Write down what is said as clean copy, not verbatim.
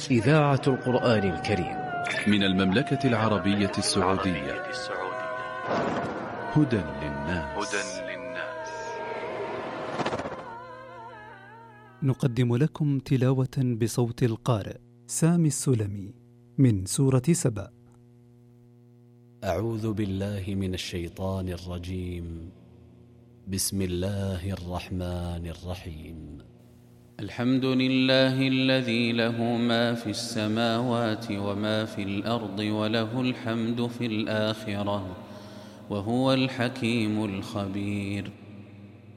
إذاعة القرآن الكريم من المملكة العربية السعودية. هدى للناس. نقدم لكم تلاوة بصوت القارئ سامي السلمي من سورة سبأ. أعوذ بالله من الشيطان الرجيم. بسم الله الرحمن الرحيم. الحمد لله الذي له ما في السماوات وما في الأرض وله الحمد في الآخرة وهو الحكيم الخبير.